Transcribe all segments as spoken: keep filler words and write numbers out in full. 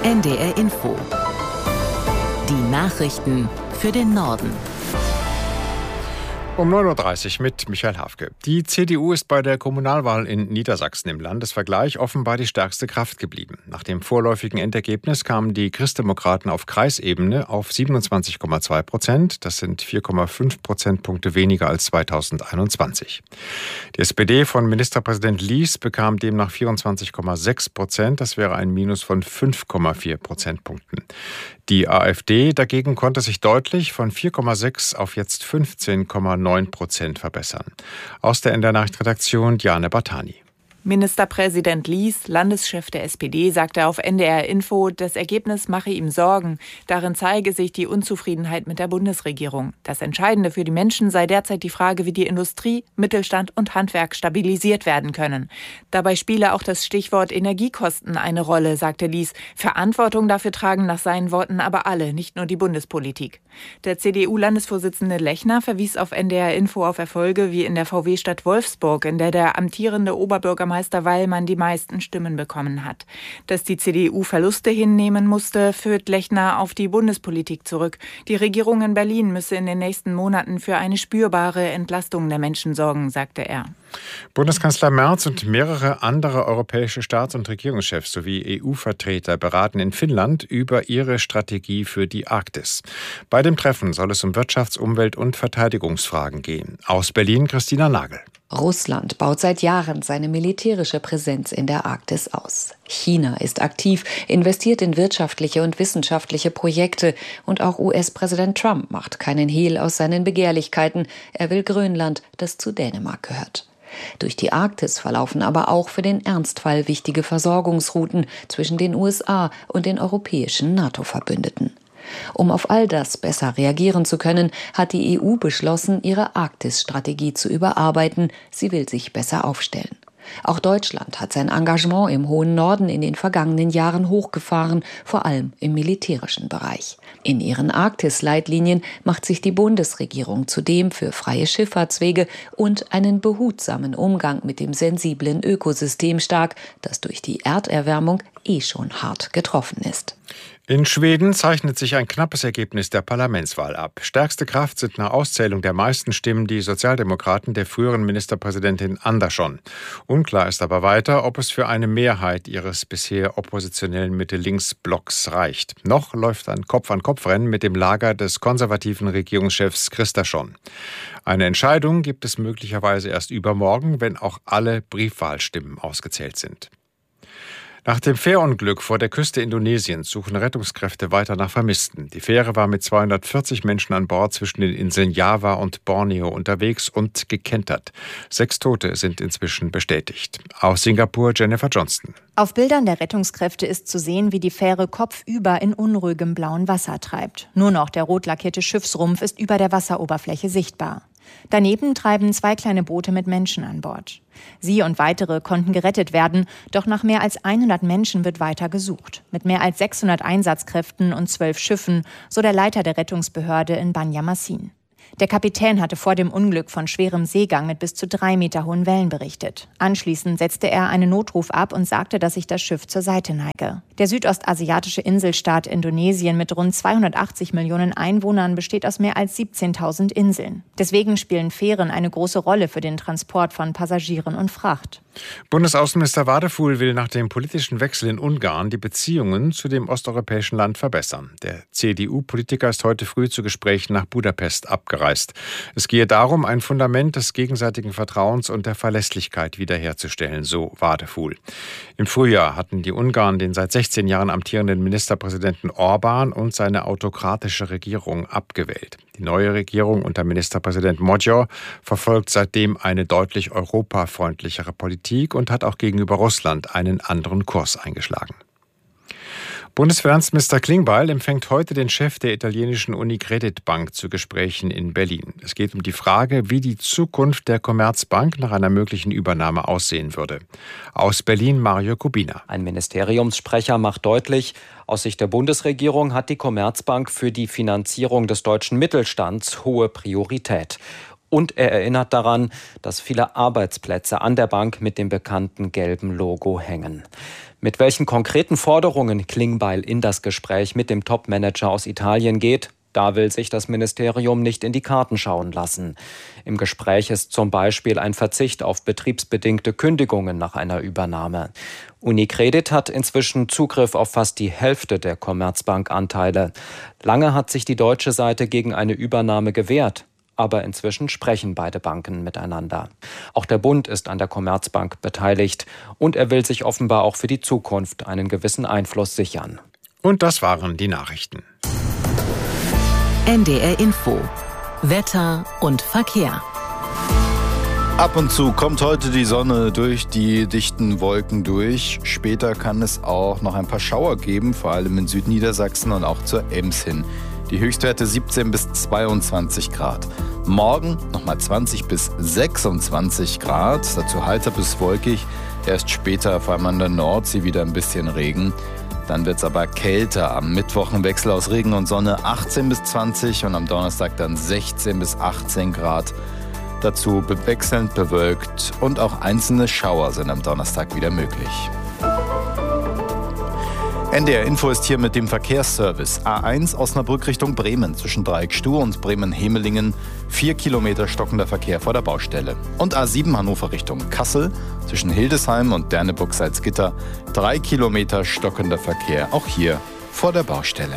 N D R Info. Die Nachrichten für den Norden. Um neun Uhr dreißig mit Michael Hafke. Die C D U ist bei der Kommunalwahl in Niedersachsen im Landesvergleich offenbar die stärkste Kraft geblieben. Nach dem vorläufigen Endergebnis kamen die Christdemokraten auf Kreisebene auf siebenundzwanzig Komma zwei Prozent. Das sind vier Komma fünf Prozentpunkte weniger als zweitausendeinundzwanzig. Die S P D von Ministerpräsident Lies bekam demnach vierundzwanzig Komma sechs Prozent. Das wäre ein Minus von fünf Komma vier Prozentpunkten. Die AfD dagegen konnte sich deutlich von vier Komma sechs auf jetzt fünfzehn Komma neun Prozent verbessern. Aus der N D R Nachrichtenredaktion Diane Bartani. Ministerpräsident Lies, Landeschef der S P D, sagte auf N D R Info, das Ergebnis mache ihm Sorgen. Darin zeige sich die Unzufriedenheit mit der Bundesregierung. Das Entscheidende für die Menschen sei derzeit die Frage, wie die Industrie, Mittelstand und Handwerk stabilisiert werden können. Dabei spiele auch das Stichwort Energiekosten eine Rolle, sagte Lies. Verantwortung dafür tragen nach seinen Worten aber alle, nicht nur die Bundespolitik. Der C D U-Landesvorsitzende Lechner verwies auf N D R Info auf Erfolge wie in der V W-Stadt Wolfsburg, in der der amtierende Oberbürgermeister Meister Wallmann die meisten Stimmen bekommen hat. Dass die C D U Verluste hinnehmen musste, führt Lechner auf die Bundespolitik zurück. Die Regierung in Berlin müsse in den nächsten Monaten für eine spürbare Entlastung der Menschen sorgen, sagte er. Bundeskanzler Merz und mehrere andere europäische Staats- und Regierungschefs sowie E U-Vertreter beraten in Finnland über ihre Strategie für die Arktis. Bei dem Treffen soll es um Wirtschafts-, Umwelt- und Verteidigungsfragen gehen. Aus Berlin Christina Nagel. Russland baut seit Jahren seine militärische Präsenz in der Arktis aus. China ist aktiv, investiert in wirtschaftliche und wissenschaftliche Projekte und auch U S-Präsident Trump macht keinen Hehl aus seinen Begehrlichkeiten. Er will Grönland, das zu Dänemark gehört. Durch die Arktis verlaufen aber auch für den Ernstfall wichtige Versorgungsrouten zwischen den U S A und den europäischen NATO-Verbündeten. Um auf all das besser reagieren zu können, hat die E U beschlossen, ihre Arktis-Strategie zu überarbeiten. Sie will sich besser aufstellen. Auch Deutschland hat sein Engagement im hohen Norden in den vergangenen Jahren hochgefahren, vor allem im militärischen Bereich. In ihren Arktis-Leitlinien macht sich die Bundesregierung zudem für freie Schifffahrtswege und einen behutsamen Umgang mit dem sensiblen Ökosystem stark, das durch die Erderwärmung eh schon hart getroffen ist. In Schweden zeichnet sich ein knappes Ergebnis der Parlamentswahl ab. Stärkste Kraft sind nach Auszählung der meisten Stimmen die Sozialdemokraten der früheren Ministerpräsidentin Andersson. Unklar ist aber weiter, ob es für eine Mehrheit ihres bisher oppositionellen Mitte-Links-Blocks reicht. Noch läuft ein Kopf-an-Kopf-Rennen mit dem Lager des konservativen Regierungschefs Kristersson. Eine Entscheidung gibt es möglicherweise erst übermorgen, wenn auch alle Briefwahlstimmen ausgezählt sind. Nach dem Fährunglück vor der Küste Indonesiens suchen Rettungskräfte weiter nach Vermissten. Die Fähre war mit zweihundertvierzig Menschen an Bord zwischen den Inseln Java und Borneo unterwegs und gekentert. Sechs Tote sind inzwischen bestätigt. Aus Singapur Jennifer Johnston. Auf Bildern der Rettungskräfte ist zu sehen, wie die Fähre kopfüber in unruhigem blauen Wasser treibt. Nur noch der rot lackierte Schiffsrumpf ist über der Wasseroberfläche sichtbar. Daneben treiben zwei kleine Boote mit Menschen an Bord. Sie und weitere konnten gerettet werden, doch nach mehr als hundert Menschen wird weiter gesucht. Mit mehr als sechshundert Einsatzkräften und zwölf Schiffen, so der Leiter der Rettungsbehörde in Banjarmasin. Der Kapitän hatte vor dem Unglück von schwerem Seegang mit bis zu drei Meter hohen Wellen berichtet. Anschließend setzte er einen Notruf ab und sagte, dass sich das Schiff zur Seite neige. Der südostasiatische Inselstaat Indonesien mit rund zweihundertachtzig Millionen Einwohnern besteht aus mehr als siebzehntausend Inseln. Deswegen spielen Fähren eine große Rolle für den Transport von Passagieren und Fracht. Bundesaußenminister Wadefuhl will nach dem politischen Wechsel in Ungarn die Beziehungen zu dem osteuropäischen Land verbessern. Der C D U-Politiker ist heute früh zu Gesprächen nach Budapest abgereist. Es gehe darum, ein Fundament des gegenseitigen Vertrauens und der Verlässlichkeit wiederherzustellen, so Wadefuhl. Im Frühjahr hatten die Ungarn den seit sechzehn Jahren amtierenden Ministerpräsidenten Orbán und seine autokratische Regierung abgewählt. Die neue Regierung unter Ministerpräsident Magyar verfolgt seitdem eine deutlich europafreundlichere Politik und hat auch gegenüber Russland einen anderen Kurs eingeschlagen. Bundesfinanzminister Klingbeil empfängt heute den Chef der italienischen Unicredit Bank zu Gesprächen in Berlin. Es geht um die Frage, wie die Zukunft der Commerzbank nach einer möglichen Übernahme aussehen würde. Aus Berlin Mario Kubina. Ein Ministeriumssprecher macht deutlich, aus Sicht der Bundesregierung hat die Commerzbank für die Finanzierung des deutschen Mittelstands hohe Priorität. Und er erinnert daran, dass viele Arbeitsplätze an der Bank mit dem bekannten gelben Logo hängen. Mit welchen konkreten Forderungen Klingbeil in das Gespräch mit dem Top-Manager aus Italien geht, da will sich das Ministerium nicht in die Karten schauen lassen. Im Gespräch ist zum Beispiel ein Verzicht auf betriebsbedingte Kündigungen nach einer Übernahme. Unicredit hat inzwischen Zugriff auf fast die Hälfte der Commerzbank-Anteile. Lange hat sich die deutsche Seite gegen eine Übernahme gewehrt. Aber inzwischen sprechen beide Banken miteinander. Auch der Bund ist an der Commerzbank beteiligt und er will sich offenbar auch für die Zukunft einen gewissen Einfluss sichern. Und das waren die Nachrichten. N D R Info. Wetter und Verkehr. Ab und zu kommt heute die Sonne durch die dichten Wolken durch. Später kann es auch noch ein paar Schauer geben, vor allem in Südniedersachsen und auch zur Ems hin. Die Höchstwerte siebzehn bis zweiundzwanzig Grad. Morgen nochmal zwanzig bis sechsundzwanzig Grad, dazu heiter bis wolkig. Erst später, vor allem an der Nordsee, wieder ein bisschen Regen. Dann wird es aber kälter. Am Mittwoch ein Wechsel aus Regen und Sonne, achtzehn bis zwanzig und am Donnerstag dann sechzehn bis achtzehn Grad. Dazu wechselnd bewölkt und auch einzelne Schauer sind am Donnerstag wieder möglich. N D R Info ist hier mit dem Verkehrsservice. A eins Osnabrück Richtung Bremen zwischen Dreieckstuhr und Bremen-Hemelingen. Vier Kilometer stockender Verkehr vor der Baustelle. Und A sieben Hannover Richtung Kassel zwischen Hildesheim und Derneburg-Salzgitter. Drei Kilometer stockender Verkehr, auch hier vor der Baustelle.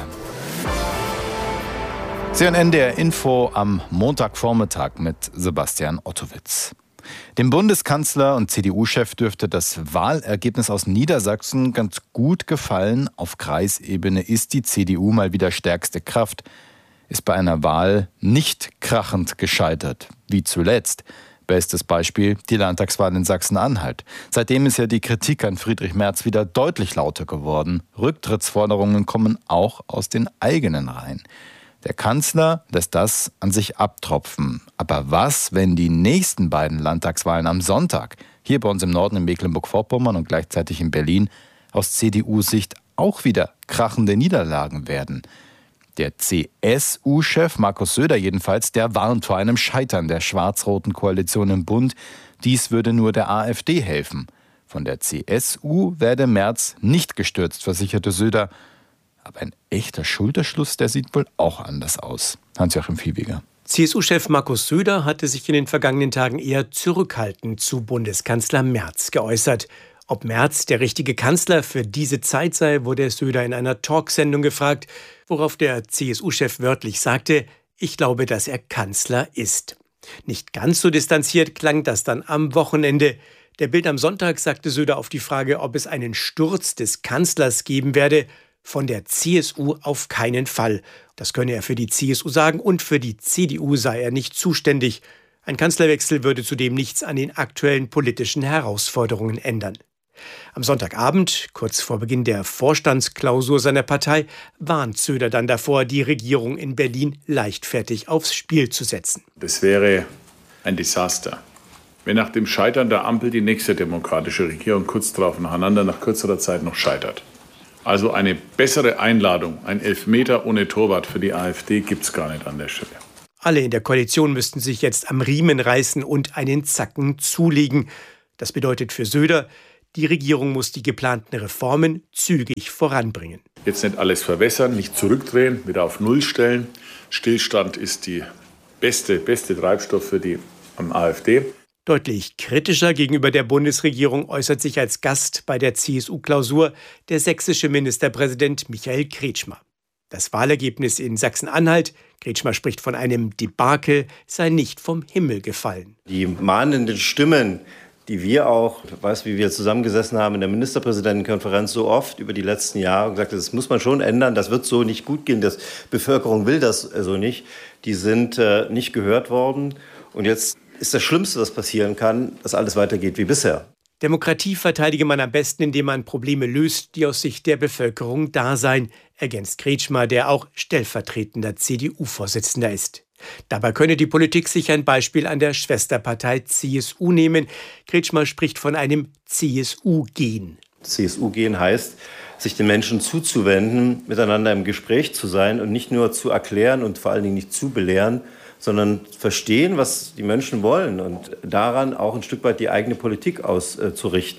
Sie hören N D R Info am Montagvormittag mit Sebastian Ottowitz. Dem Bundeskanzler und C D U-Chef dürfte das Wahlergebnis aus Niedersachsen ganz gut gefallen. Auf Kreisebene ist die C D U mal wieder stärkste Kraft, ist bei einer Wahl nicht krachend gescheitert, wie zuletzt. Bestes Beispiel die Landtagswahl in Sachsen-Anhalt. Seitdem ist ja die Kritik an Friedrich Merz wieder deutlich lauter geworden. Rücktrittsforderungen kommen auch aus den eigenen Reihen. Der Kanzler lässt das an sich abtropfen. Aber was, wenn die nächsten beiden Landtagswahlen am Sonntag, hier bei uns im Norden in Mecklenburg-Vorpommern und gleichzeitig in Berlin, aus C D U-Sicht auch wieder krachende Niederlagen werden? Der C S U-Chef Markus Söder jedenfalls, der warnt vor einem Scheitern der schwarz-roten Koalition im Bund. Dies würde nur der AfD helfen. Von der C S U werde Merz nicht gestürzt, versicherte Söder. Aber ein echter Schulterschluss, der sieht wohl auch anders aus. Hans-Joachim Viehweger. C S U-Chef Markus Söder hatte sich in den vergangenen Tagen eher zurückhaltend zu Bundeskanzler Merz geäußert. Ob Merz der richtige Kanzler für diese Zeit sei, wurde Söder in einer Talksendung gefragt, worauf der C S U-Chef wörtlich sagte, ich glaube, dass er Kanzler ist. Nicht ganz so distanziert klang das dann am Wochenende. Der Bild am Sonntag sagte Söder auf die Frage, ob es einen Sturz des Kanzlers geben werde, von der C S U auf keinen Fall. Das könne er für die C S U sagen und für die C D U sei er nicht zuständig. Ein Kanzlerwechsel würde zudem nichts an den aktuellen politischen Herausforderungen ändern. Am Sonntagabend, kurz vor Beginn der Vorstandsklausur seiner Partei, warnt Söder dann davor, die Regierung in Berlin leichtfertig aufs Spiel zu setzen. Das wäre ein Desaster, wenn nach dem Scheitern der Ampel die nächste demokratische Regierung kurz darauf nacheinander nach kürzerer Zeit noch scheitert. Also eine bessere Einladung, ein Elfmeter ohne Torwart für die AfD gibt es gar nicht an der Stelle. Alle in der Koalition müssten sich jetzt am Riemen reißen und einen Zacken zulegen. Das bedeutet für Söder, die Regierung muss die geplanten Reformen zügig voranbringen. Jetzt nicht alles verwässern, nicht zurückdrehen, wieder auf Null stellen. Stillstand ist die beste, beste Treibstoff für die AfD. Deutlich kritischer gegenüber der Bundesregierung äußert sich als Gast bei der C S U-Klausur der sächsische Ministerpräsident Michael Kretschmer. Das Wahlergebnis in Sachsen-Anhalt, Kretschmer spricht von einem Debakel, sei nicht vom Himmel gefallen. Die mahnenden Stimmen, die wir auch, ich weiß, wie wir zusammengesessen haben in der Ministerpräsidentenkonferenz so oft über die letzten Jahre und gesagt, das muss man schon ändern, das wird so nicht gut gehen, die Bevölkerung will das so nicht, die sind äh, nicht gehört worden. Und jetzt ist das Schlimmste, was passieren kann, dass alles weitergeht wie bisher. Demokratie verteidige man am besten, indem man Probleme löst, die aus Sicht der Bevölkerung da seien, ergänzt Kretschmer, der auch stellvertretender C D U-Vorsitzender ist. Dabei könne die Politik sich ein Beispiel an der Schwesterpartei C S U nehmen. Kretschmer spricht von einem C S U-Gen. C S U-Gen heißt, sich den Menschen zuzuwenden, miteinander im Gespräch zu sein und nicht nur zu erklären und vor allen Dingen nicht zu belehren, sondern verstehen, was die Menschen wollen und daran auch ein Stück weit die eigene Politik auszurichten.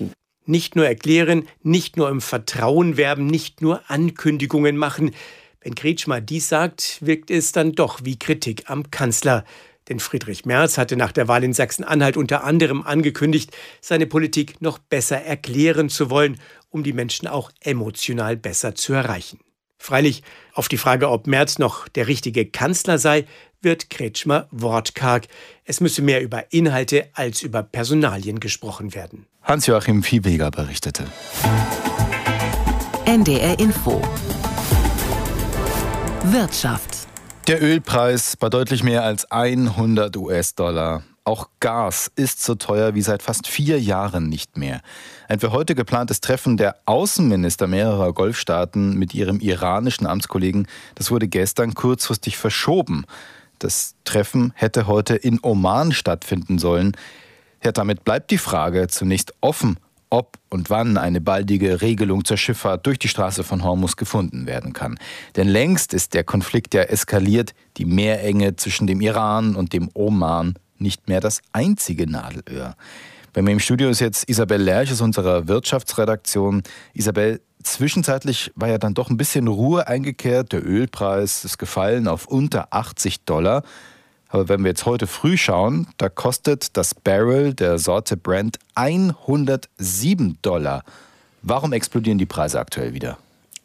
Nicht nur erklären, nicht nur im Vertrauen werben, nicht nur Ankündigungen machen. Wenn Kretschmer dies sagt, wirkt es dann doch wie Kritik am Kanzler. Denn Friedrich Merz hatte nach der Wahl in Sachsen-Anhalt unter anderem angekündigt, seine Politik noch besser erklären zu wollen, um die Menschen auch emotional besser zu erreichen. Freilich, auf die Frage, ob Merz noch der richtige Kanzler sei, wird Kretschmer wortkarg. Es müsse mehr über Inhalte als über Personalien gesprochen werden. Hans-Joachim Viehweger berichtete. N D R Info. Wirtschaft. Der Ölpreis bei deutlich mehr als hundert US-Dollar. Auch Gas ist so teuer wie seit fast vier Jahren nicht mehr. Ein für heute geplantes Treffen der Außenminister mehrerer Golfstaaten mit ihrem iranischen Amtskollegen, das wurde gestern kurzfristig verschoben. Das Treffen hätte heute in Oman stattfinden sollen. Ja, damit bleibt die Frage zunächst offen, ob und wann eine baldige Regelung zur Schifffahrt durch die Straße von Hormuz gefunden werden kann. Denn längst ist der Konflikt ja eskaliert, die Meerenge zwischen dem Iran und dem Oman nicht mehr das einzige Nadelöhr. Bei mir im Studio ist jetzt Isabel Lerch aus unserer Wirtschaftsredaktion. Isabel, zwischenzeitlich war ja dann doch ein bisschen Ruhe eingekehrt. Der Ölpreis ist gefallen auf unter achtzig Dollar. Aber wenn wir jetzt heute früh schauen, da kostet das Barrel der Sorte Brent hundertsieben Dollar. Warum explodieren die Preise aktuell wieder?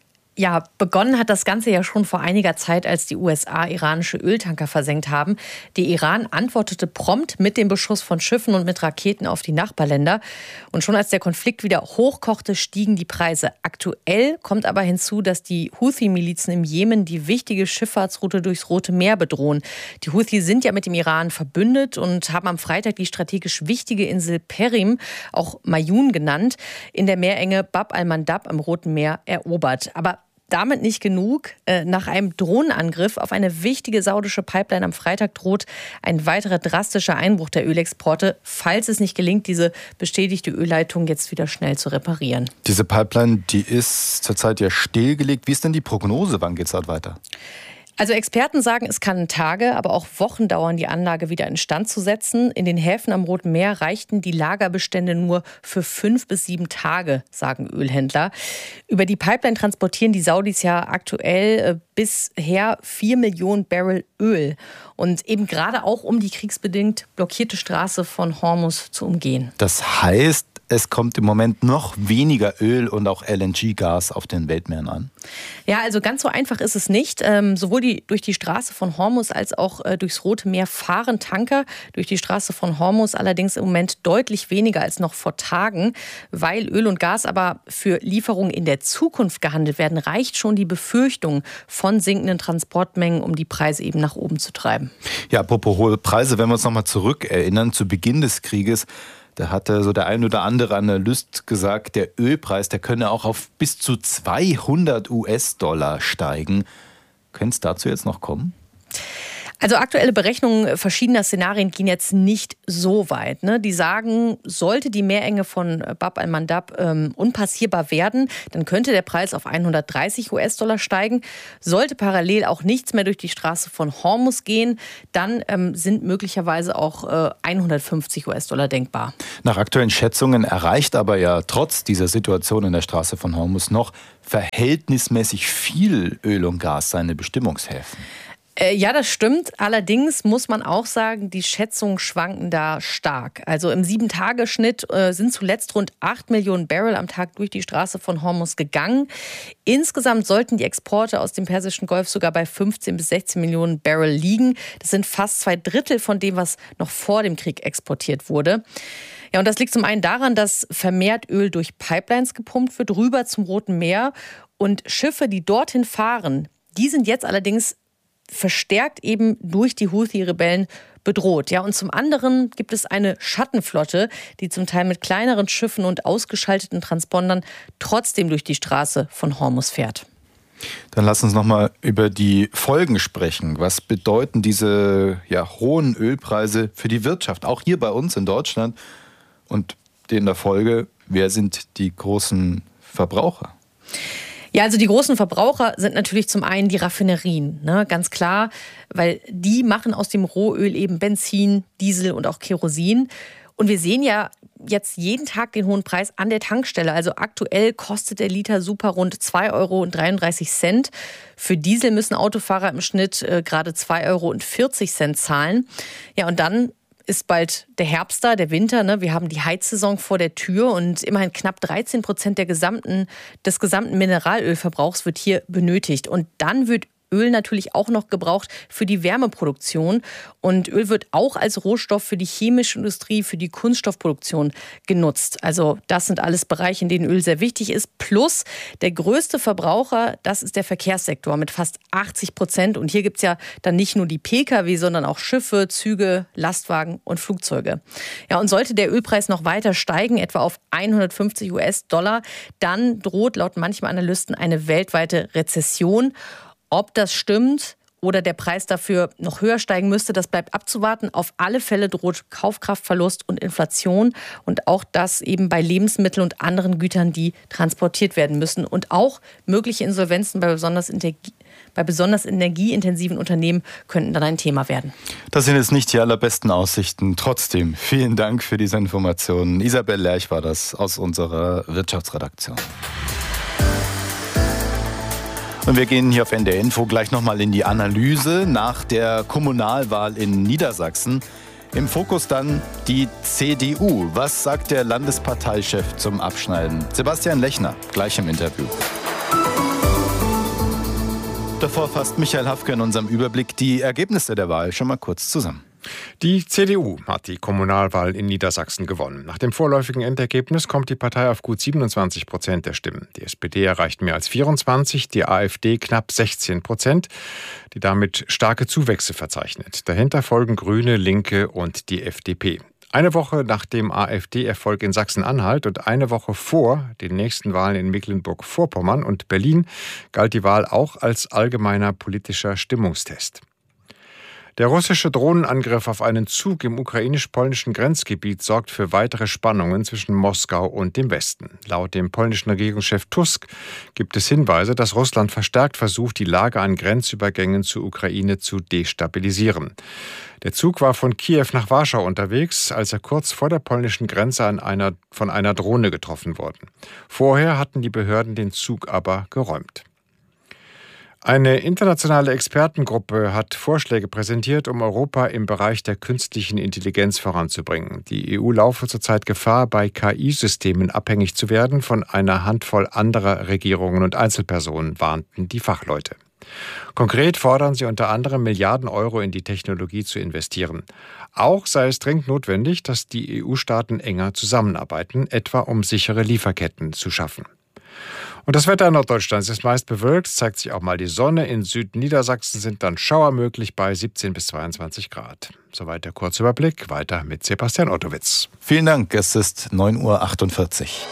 Ja, begonnen hat das Ganze ja schon vor einiger Zeit, als die U S A iranische Öltanker versenkt haben. Der Iran antwortete prompt mit dem Beschuss von Schiffen und mit Raketen auf die Nachbarländer. Und schon als der Konflikt wieder hochkochte, stiegen die Preise. Aktuell kommt aber hinzu, dass die Houthi-Milizen im Jemen die wichtige Schifffahrtsroute durchs Rote Meer bedrohen. Die Houthi sind ja mit dem Iran verbündet und haben am Freitag die strategisch wichtige Insel Perim, auch Mayun genannt, in der Meerenge Bab al-Mandab am Roten Meer erobert. Aber damit nicht genug. Nach einem Drohnenangriff auf eine wichtige saudische Pipeline am Freitag droht ein weiterer drastischer Einbruch der Ölexporte, falls es nicht gelingt, diese beschädigte Ölleitung jetzt wieder schnell zu reparieren. Diese Pipeline, die ist zurzeit ja stillgelegt. Wie ist denn die Prognose? Wann geht es dort weiter? Also Experten sagen, es kann Tage, aber auch Wochen dauern, die Anlage wieder instand zu setzen. In den Häfen am Roten Meer reichten die Lagerbestände nur für fünf bis sieben Tage, sagen Ölhändler. Über die Pipeline transportieren die Saudis ja aktuell bisher vier Millionen Barrel Öl. Und eben gerade auch, um die kriegsbedingt blockierte Straße von Hormuz zu umgehen. Das heißt, es kommt im Moment noch weniger Öl und auch L N G-Gas auf den Weltmeeren an? Ja, also ganz so einfach ist es nicht. Ähm, sowohl die, durch die Straße von Hormuz als auch äh, durchs Rote Meer fahren Tanker. Durch die Straße von Hormuz allerdings im Moment deutlich weniger als noch vor Tagen. Weil Öl und Gas aber für Lieferungen in der Zukunft gehandelt werden, reicht schon die Befürchtung von sinkenden Transportmengen, um die Preise eben nach oben zu treiben. Ja, apropos hohe Preise, wenn wir uns noch mal zurückerinnern, zu Beginn des Krieges, da hatte so der ein oder andere Analyst gesagt, der Ölpreis, der könne auch auf bis zu zweihundert US-Dollar steigen. Könnte es dazu jetzt noch kommen? Also aktuelle Berechnungen verschiedener Szenarien gehen jetzt nicht so weit. Ne? Die sagen, sollte die Meerenge von Bab al-Mandab ähm, unpassierbar werden, dann könnte der Preis auf hundertdreißig US-Dollar steigen. Sollte parallel auch nichts mehr durch die Straße von Hormuz gehen, dann ähm, sind möglicherweise auch äh, hundertfünfzig US-Dollar denkbar. Nach aktuellen Schätzungen erreicht aber ja trotz dieser Situation in der Straße von Hormuz noch verhältnismäßig viel Öl und Gas seine Bestimmungshäfen. Ja, das stimmt. Allerdings muss man auch sagen, die Schätzungen schwanken da stark. Also im Sieben-Tage-Schnitt äh, sind zuletzt rund acht Millionen Barrel am Tag durch die Straße von Hormuz gegangen. Insgesamt sollten die Exporte aus dem Persischen Golf sogar bei fünfzehn bis sechzehn Millionen Barrel liegen. Das sind fast zwei Drittel von dem, was noch vor dem Krieg exportiert wurde. Ja, und das liegt zum einen daran, dass vermehrt Öl durch Pipelines gepumpt wird, rüber zum Roten Meer. Und Schiffe, die dorthin fahren, die sind jetzt allerdings verstärkt eben durch die Houthi-Rebellen bedroht. Ja, und zum anderen gibt es eine Schattenflotte, die zum Teil mit kleineren Schiffen und ausgeschalteten Transpondern trotzdem durch die Straße von Hormuz fährt. Dann lass uns noch mal über die Folgen sprechen. Was bedeuten diese ja, hohen Ölpreise für die Wirtschaft, auch hier bei uns in Deutschland? Und in der Folge, wer sind die großen Verbraucher? Ja, also die großen Verbraucher sind natürlich zum einen die Raffinerien, ne, ganz klar, weil die machen aus dem Rohöl eben Benzin, Diesel und auch Kerosin. Und wir sehen ja jetzt jeden Tag den hohen Preis an der Tankstelle. Also aktuell kostet der Liter Super rund zwei Euro dreiunddreißig. Für Diesel müssen Autofahrer im Schnitt äh, gerade zwei Euro vierzig zahlen. Ja, und dann ist bald der Herbst da, der Winter. Ne? Wir haben die Heizsaison vor der Tür und immerhin knapp dreizehn Prozent der gesamten, des gesamten Mineralölverbrauchs wird hier benötigt. Und dann wird Öl natürlich auch noch gebraucht für die Wärmeproduktion. Und Öl wird auch als Rohstoff für die chemische Industrie, für die Kunststoffproduktion genutzt. Also das sind alles Bereiche, in denen Öl sehr wichtig ist. Plus der größte Verbraucher, das ist der Verkehrssektor mit fast achtzig Prozent. Und hier gibt es ja dann nicht nur die Pkw, sondern auch Schiffe, Züge, Lastwagen und Flugzeuge. Ja, und sollte der Ölpreis noch weiter steigen, etwa auf hundertfünfzig US-Dollar, dann droht laut manchem Analysten eine weltweite Rezession. Ob das stimmt oder der Preis dafür noch höher steigen müsste, das bleibt abzuwarten. Auf alle Fälle droht Kaufkraftverlust und Inflation und auch das eben bei Lebensmitteln und anderen Gütern, die transportiert werden müssen. Und auch mögliche Insolvenzen bei besonders, Energie, bei besonders energieintensiven Unternehmen könnten dann ein Thema werden. Das sind jetzt nicht die allerbesten Aussichten. Trotzdem, vielen Dank für diese Informationen. Isabel Lerch war das aus unserer Wirtschaftsredaktion. Und wir gehen hier auf N D R Info gleich nochmal in die Analyse nach der Kommunalwahl in Niedersachsen. Im Fokus dann die C D U. Was sagt der Landesparteichef zum Abschneiden? Sebastian Lechner, gleich im Interview. Davor fasst Michael Hafke in unserem Überblick die Ergebnisse der Wahl schon mal kurz zusammen. Die C D U hat die Kommunalwahl in Niedersachsen gewonnen. Nach dem vorläufigen Endergebnis kommt die Partei auf gut siebenundzwanzig Prozent der Stimmen. Die S P D erreicht mehr als vierundzwanzig, die AfD knapp sechzehn Prozent, die damit starke Zuwächse verzeichnet. Dahinter folgen Grüne, Linke und die F D P. Eine Woche nach dem AfD-Erfolg in Sachsen-Anhalt und eine Woche vor den nächsten Wahlen in Mecklenburg-Vorpommern und Berlin galt die Wahl auch als allgemeiner politischer Stimmungstest. Der russische Drohnenangriff auf einen Zug im ukrainisch-polnischen Grenzgebiet sorgt für weitere Spannungen zwischen Moskau und dem Westen. Laut dem polnischen Regierungschef Tusk gibt es Hinweise, dass Russland verstärkt versucht, die Lage an Grenzübergängen zur Ukraine zu destabilisieren. Der Zug war von Kiew nach Warschau unterwegs, als er kurz vor der polnischen Grenze an einer, von einer Drohne getroffen wurde. Vorher hatten die Behörden den Zug aber geräumt. Eine internationale Expertengruppe hat Vorschläge präsentiert, um Europa im Bereich der künstlichen Intelligenz voranzubringen. Die E U laufe zurzeit Gefahr, bei K I-Systemen abhängig zu werden von einer Handvoll anderer Regierungen und Einzelpersonen, warnten die Fachleute. Konkret fordern sie unter anderem Milliarden Euro in die Technologie zu investieren. Auch sei es dringend notwendig, dass die E U-Staaten enger zusammenarbeiten, etwa um sichere Lieferketten zu schaffen. Und das Wetter in Norddeutschland ist meist bewölkt, zeigt sich auch mal die Sonne. In Südniedersachsen sind dann Schauer möglich bei siebzehn bis zweiundzwanzig Grad. Soweit der Kurzüberblick. Weiter mit Sebastian Ottowitz. Vielen Dank, es ist neun Uhr achtundvierzig.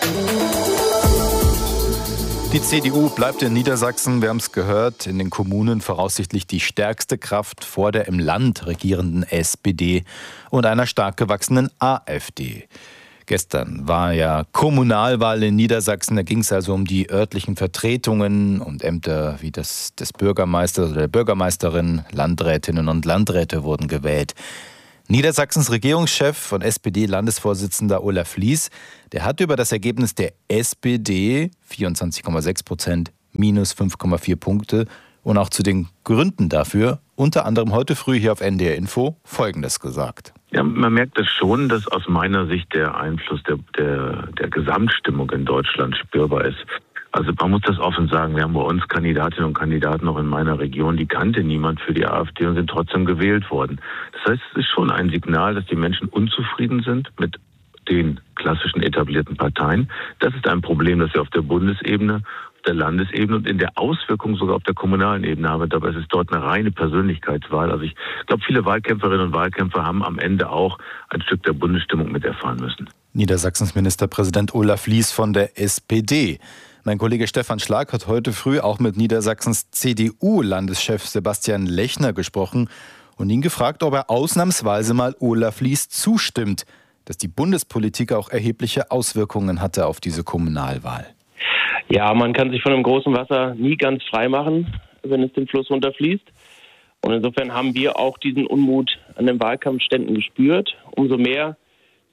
Die C D U bleibt in Niedersachsen, wir haben es gehört, in den Kommunen voraussichtlich die stärkste Kraft vor der im Land regierenden S P D und einer stark gewachsenen AfD. Gestern war ja Kommunalwahl in Niedersachsen, da ging es also um die örtlichen Vertretungen und Ämter wie das des Bürgermeisters oder der Bürgermeisterin, Landrätinnen und Landräte wurden gewählt. Niedersachsens Regierungschef und S P D-Landesvorsitzender Olaf Lies, der hat über das Ergebnis der S P D, vierundzwanzig Komma sechs Prozent, minus fünf Komma vier Punkte, und auch zu den Gründen dafür, unter anderem heute früh hier auf N D R Info, Folgendes gesagt. Ja, man merkt es schon, dass aus meiner Sicht der Einfluss der, der, der Gesamtstimmung in Deutschland spürbar ist. Also man muss das offen sagen, wir haben bei uns Kandidatinnen und Kandidaten noch in meiner Region, die kannte niemand für die AfD und sind trotzdem gewählt worden. Das heißt, es ist schon ein Signal, dass die Menschen unzufrieden sind mit den klassischen etablierten Parteien. Das ist ein Problem, das wir auf der Bundesebene, auf der Landesebene und in der Auswirkung sogar auf der kommunalen Ebene haben. Dabei ist es dort eine reine Persönlichkeitswahl. Also ich glaube, viele Wahlkämpferinnen und Wahlkämpfer haben am Ende auch ein Stück der Bundesstimmung miterfahren müssen. Niedersachsens Ministerpräsident Olaf Lies von der S P D. Mein Kollege Stefan Schlag hat heute früh auch mit Niedersachsens C D U-Landeschef Sebastian Lechner gesprochen und ihn gefragt, ob er ausnahmsweise mal Olaf Lies zustimmt, dass die Bundespolitik auch erhebliche Auswirkungen hatte auf diese Kommunalwahl. Ja, man kann sich von dem großen Wasser nie ganz frei machen, wenn es den Fluss runterfließt. Und insofern haben wir auch diesen Unmut an den Wahlkampfständen gespürt. Umso mehr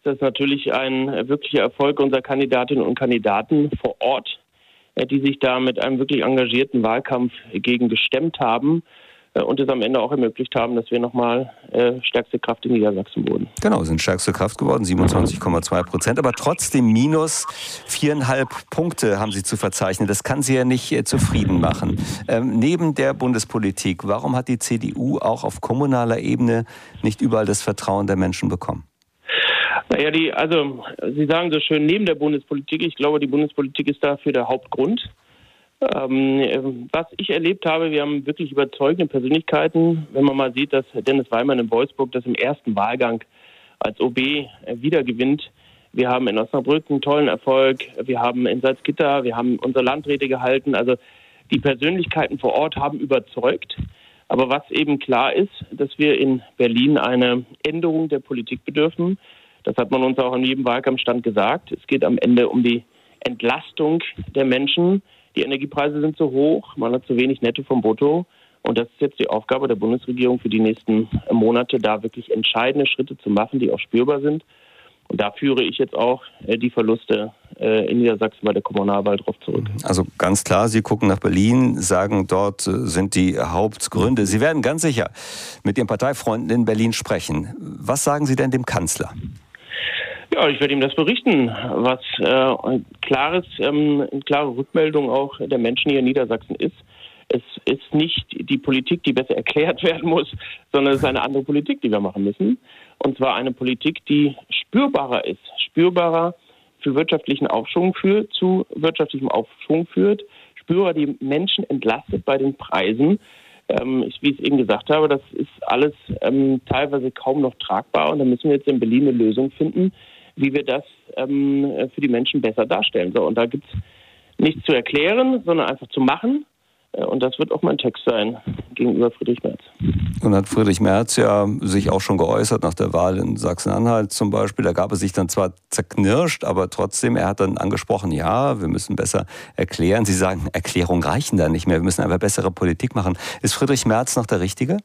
das natürlich ein wirklicher Erfolg unserer Kandidatinnen und Kandidaten vor Ort, die sich da mit einem wirklich engagierten Wahlkampf gegen gestemmt haben und es am Ende auch ermöglicht haben, dass wir nochmal äh, stärkste Kraft in Niedersachsen wurden. Genau, sind stärkste Kraft geworden, siebenundzwanzig Komma zwei Prozent. Aber trotzdem minus viereinhalb Punkte haben Sie zu verzeichnen. Das kann Sie ja nicht äh, zufrieden machen. Ähm, neben der Bundespolitik, warum hat die C D U auch auf kommunaler Ebene nicht überall das Vertrauen der Menschen bekommen? Naja, die, also Sie sagen so schön, neben der Bundespolitik, ich glaube, die Bundespolitik ist dafür der Hauptgrund. Ähm, was ich erlebt habe, wir haben wirklich überzeugende Persönlichkeiten. Wenn man mal sieht, dass Dennis Weimann in Wolfsburg das im ersten Wahlgang als O B wiedergewinnt. Wir haben in Osnabrück einen tollen Erfolg. Wir haben in Salzgitter, wir haben unsere Landräte gehalten. Also die Persönlichkeiten vor Ort haben überzeugt. Aber was eben klar ist, dass wir in Berlin eine Änderung der Politik bedürfen. Das hat man uns auch in jedem Wahlkampfstand gesagt. Es geht am Ende um die Entlastung der Menschen. Die Energiepreise sind zu hoch, man hat zu wenig Netto vom Brutto. Und das ist jetzt die Aufgabe der Bundesregierung für die nächsten Monate, da wirklich entscheidende Schritte zu machen, die auch spürbar sind. Und da führe ich jetzt auch die Verluste in Niedersachsen bei der Kommunalwahl drauf zurück. Also ganz klar, Sie gucken nach Berlin, sagen, dort sind die Hauptgründe. Sie werden ganz sicher mit Ihren Parteifreunden in Berlin sprechen. Was sagen Sie denn dem Kanzler? Ja, ich werde ihm das berichten, was äh, ein klares, ähm, eine klare Rückmeldung auch der Menschen hier in Niedersachsen ist. Es ist nicht die Politik, die besser erklärt werden muss, sondern es ist eine andere Politik, die wir machen müssen. Und zwar eine Politik, die spürbarer ist, spürbarer für wirtschaftlichen Aufschwung führt, zu wirtschaftlichem Aufschwung führt, spürbar die Menschen entlastet bei den Preisen. Ähm, ich, wie ich es eben gesagt habe, das ist alles ähm, teilweise kaum noch tragbar und da müssen wir jetzt in Berlin eine Lösung finden, wie wir das ähm, für die Menschen besser darstellen. So, und da gibt es nichts zu erklären, sondern einfach zu machen. Und das wird auch mein Text sein gegenüber Friedrich Merz. Und hat Friedrich Merz ja sich auch schon geäußert nach der Wahl in Sachsen-Anhalt zum Beispiel. Da gab es sich dann zwar zerknirscht, aber trotzdem, er hat dann angesprochen, ja, wir müssen besser erklären. Sie sagen, Erklärungen reichen da nicht mehr, wir müssen einfach bessere Politik machen. Ist Friedrich Merz noch der Richtige?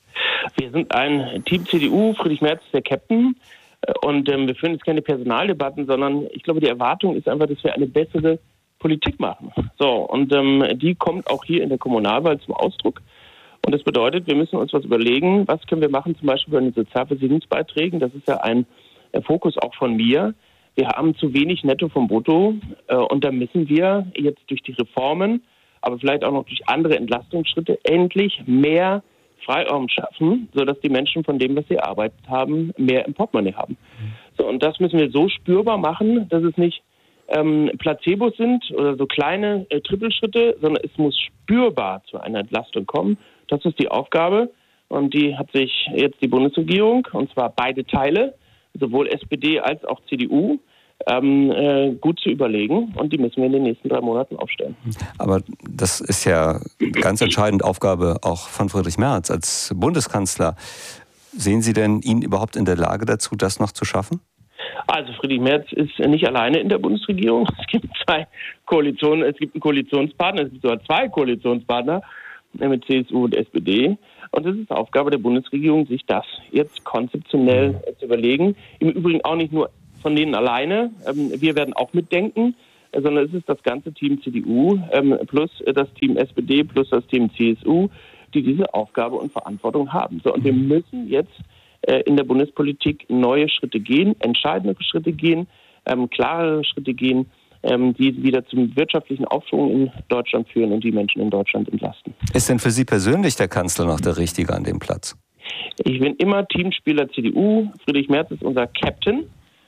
Wir sind ein Team C D U, Friedrich Merz ist der Captain. Und ähm, wir führen jetzt keine Personaldebatten, sondern ich glaube, die Erwartung ist einfach, dass wir eine bessere Politik machen. So, und ähm, die kommt auch hier in der Kommunalwahl zum Ausdruck. Und das bedeutet, wir müssen uns was überlegen, was können wir machen, zum Beispiel bei den Sozialversicherungsbeiträgen. Das ist ja ein äh, Fokus auch von mir. Wir haben zu wenig Netto vom Brutto äh, und da müssen wir jetzt durch die Reformen, aber vielleicht auch noch durch andere Entlastungsschritte endlich mehr Freiraum schaffen, sodass die Menschen von dem, was sie erarbeitet haben, mehr im Portemonnaie haben. So, und das müssen wir so spürbar machen, dass es nicht ähm, Placebos sind oder so kleine äh, Trippelschritte, sondern es muss spürbar zu einer Entlastung kommen. Das ist die Aufgabe und die hat sich jetzt die Bundesregierung, und zwar beide Teile, sowohl S P D als auch C D U, Ähm, äh, gut zu überlegen und die müssen wir in den nächsten drei Monaten aufstellen. Aber das ist ja ganz entscheidend Aufgabe auch von Friedrich Merz als Bundeskanzler. Sehen Sie denn ihn überhaupt in der Lage dazu, das noch zu schaffen? Also Friedrich Merz ist nicht alleine in der Bundesregierung. Es gibt zwei Koalitionen, es gibt einen Koalitionspartner, es gibt sogar zwei Koalitionspartner mit C S U und S P D. Und es ist Aufgabe der Bundesregierung, sich das jetzt konzeptionell mhm. zu überlegen. Im Übrigen auch nicht nur von denen alleine. Wir werden auch mitdenken, sondern es ist das ganze Team C D U plus das Team S P D plus das Team C S U, die diese Aufgabe und Verantwortung haben. So, und wir müssen jetzt in der Bundespolitik neue Schritte gehen, entscheidende Schritte gehen, klarere Schritte gehen, die wieder zum wirtschaftlichen Aufschwung in Deutschland führen und die Menschen in Deutschland entlasten. Ist denn für Sie persönlich der Kanzler noch der Richtige an dem Platz? Ich bin immer Teamspieler C D U. Friedrich Merz ist unser Captain.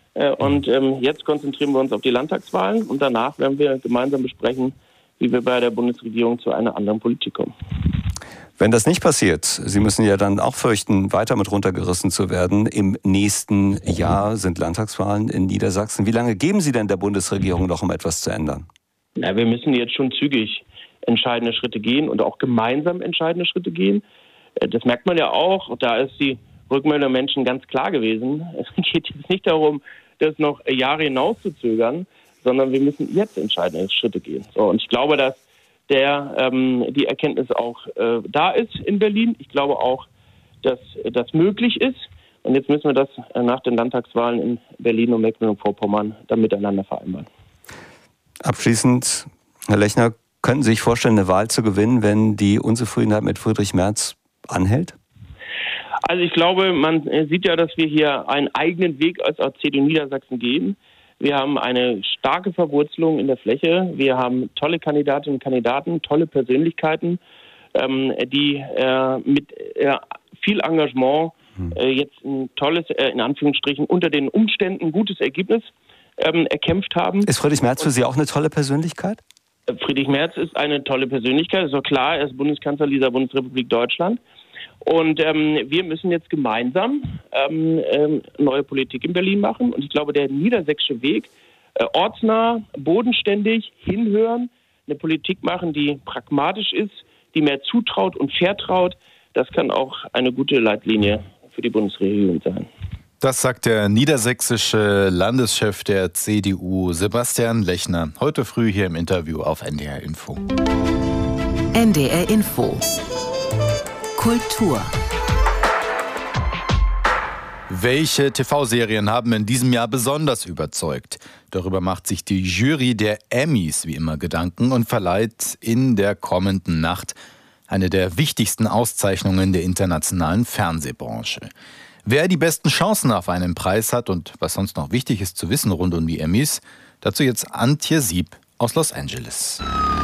Und ähm, jetzt konzentrieren wir uns auf die Landtagswahlen und danach werden wir gemeinsam besprechen, wie wir bei der Bundesregierung zu einer anderen Politik kommen. Wenn das nicht passiert, Sie müssen ja dann auch fürchten, weiter mit runtergerissen zu werden. Im nächsten Jahr sind Landtagswahlen in Niedersachsen. Wie lange geben Sie denn der Bundesregierung noch, um etwas zu ändern? Na, wir müssen jetzt schon zügig entscheidende Schritte gehen und auch gemeinsam entscheidende Schritte gehen. Das merkt man ja auch. Da ist die Rückmeldung der Menschen ganz klar gewesen. Es geht jetzt nicht darum, das noch Jahre hinaus zu zögern, sondern wir müssen jetzt entscheidende Schritte gehen. So, und ich glaube, dass der, ähm, die Erkenntnis auch äh, da ist in Berlin. Ich glaube auch, dass das möglich ist. Und jetzt müssen wir das nach den Landtagswahlen in Berlin und Mecklenburg-Vorpommern dann miteinander vereinbaren. Abschließend, Herr Lechner, können Sie sich vorstellen, eine Wahl zu gewinnen, wenn die Unzufriedenheit mit Friedrich Merz anhält? Also ich glaube, man sieht ja, dass wir hier einen eigenen Weg als C D U Niedersachsen gehen. Wir haben eine starke Verwurzelung in der Fläche. Wir haben tolle Kandidatinnen und Kandidaten, tolle Persönlichkeiten, ähm, die äh, mit äh, viel Engagement äh, jetzt ein tolles, äh, in Anführungsstrichen, unter den Umständen gutes Ergebnis ähm, erkämpft haben. Ist Friedrich Merz für Sie auch eine tolle Persönlichkeit? Friedrich Merz ist eine tolle Persönlichkeit, ist doch klar, er ist Bundeskanzler dieser Bundesrepublik Deutschland. Und ähm, wir müssen jetzt gemeinsam ähm, ähm, neue Politik in Berlin machen. Und ich glaube, der niedersächsische Weg, äh, ortsnah, bodenständig, hinhören, eine Politik machen, die pragmatisch ist, die mehr zutraut und vertraut, das kann auch eine gute Leitlinie für die Bundesregierung sein. Das sagt der niedersächsische Landeschef der C D U, Sebastian Lechner, heute früh hier im Interview auf N D R Info. N D R Info. Kultur. Welche T V-Serien haben in diesem Jahr besonders überzeugt? Darüber macht sich die Jury der Emmys wie immer Gedanken und verleiht in der kommenden Nacht eine der wichtigsten Auszeichnungen der internationalen Fernsehbranche. Wer die besten Chancen auf einen Preis hat und was sonst noch wichtig ist zu wissen rund um die Emmys, dazu jetzt Antje Sieb aus Los Angeles.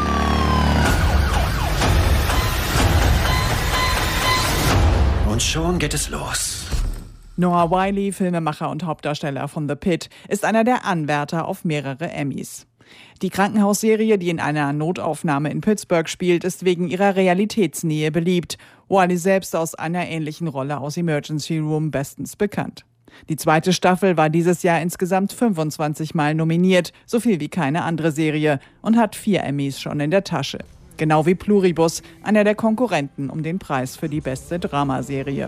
Und schon geht es los. Noah Wyle, Filmemacher und Hauptdarsteller von The Pitt, ist einer der Anwärter auf mehrere Emmys. Die Krankenhausserie, die in einer Notaufnahme in Pittsburgh spielt, ist wegen ihrer Realitätsnähe beliebt. Wyle selbst aus einer ähnlichen Rolle aus Emergency Room bestens bekannt. Die zweite Staffel war dieses Jahr insgesamt fünfundzwanzig Mal nominiert, so viel wie keine andere Serie, und hat vier Emmys schon in der Tasche. Genau wie Pluribus, einer der Konkurrenten um den Preis für die beste Dramaserie.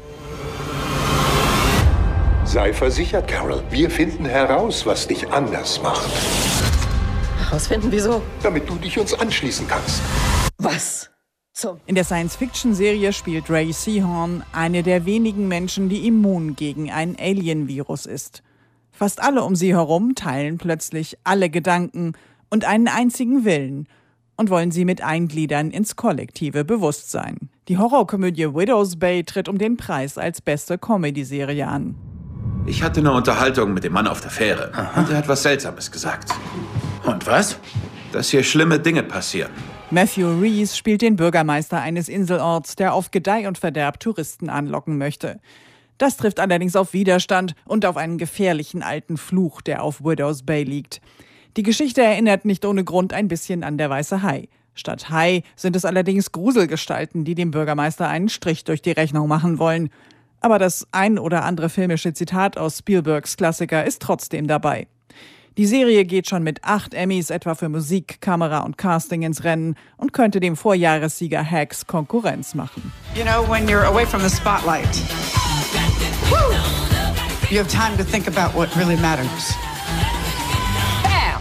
Sei versichert, Carol. Wir finden heraus, was dich anders macht. Herausfinden, wieso? Damit du dich uns anschließen kannst. Was? So. In der Science-Fiction-Serie spielt Ray Seahorn eine der wenigen Menschen, die immun gegen ein Alien-Virus ist. Fast alle um sie herum teilen plötzlich alle Gedanken und einen einzigen Willen und wollen sie mit eingliedern ins kollektive Bewusstsein. Die Horrorkomödie Widow's Bay tritt um den Preis als beste Comedy-Serie an. Ich hatte eine Unterhaltung mit dem Mann auf der Fähre. Aha. Und er hat was Seltsames gesagt. Und was? Dass hier schlimme Dinge passieren. Matthew Rhys spielt den Bürgermeister eines Inselorts, der auf Gedeih und Verderb Touristen anlocken möchte. Das trifft allerdings auf Widerstand und auf einen gefährlichen alten Fluch, der auf Widow's Bay liegt. Die Geschichte erinnert nicht ohne Grund ein bisschen an Der weiße Hai. Statt Hai sind es allerdings Gruselgestalten, die dem Bürgermeister einen Strich durch die Rechnung machen wollen. Aber das ein oder andere filmische Zitat aus Spielbergs Klassiker ist trotzdem dabei. Die Serie geht schon mit acht Emmys etwa für Musik, Kamera und Casting ins Rennen und könnte dem Vorjahressieger Hacks Konkurrenz machen. You know, when you're away from the spotlight, woo, you have time to think about what really matters. Bam!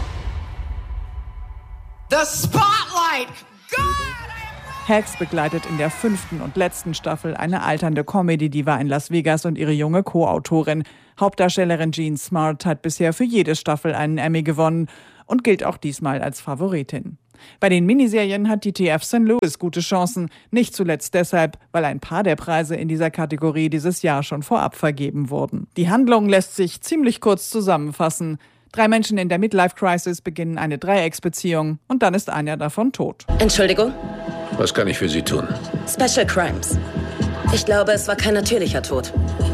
The spotlight! God! Hacks begleitet in der fünften und letzten Staffel eine alternde Comedy-Diva in Las Vegas und ihre junge Co-Autorin. Hauptdarstellerin Jean Smart hat bisher für jede Staffel einen Emmy gewonnen und gilt auch diesmal als Favoritin. Bei den Miniserien hat die T F Saint Louis gute Chancen, nicht zuletzt deshalb, weil ein paar der Preise in dieser Kategorie dieses Jahr schon vorab vergeben wurden. Die Handlung lässt sich ziemlich kurz zusammenfassen. Drei Menschen in der Midlife-Crisis beginnen eine Dreiecksbeziehung und dann ist einer davon tot. Entschuldigung? Was kann ich für Sie tun? Special Crimes. Ich glaube, es war kein natürlicher Tod.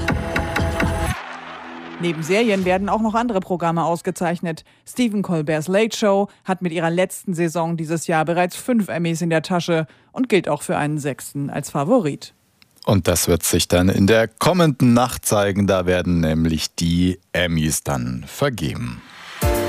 Neben Serien werden auch noch andere Programme ausgezeichnet. Stephen Colbert's Late Show hat mit ihrer letzten Saison dieses Jahr bereits fünf Emmys in der Tasche und gilt auch für einen sechsten als Favorit. Und das wird sich dann in der kommenden Nacht zeigen. Da werden nämlich die Emmys dann vergeben.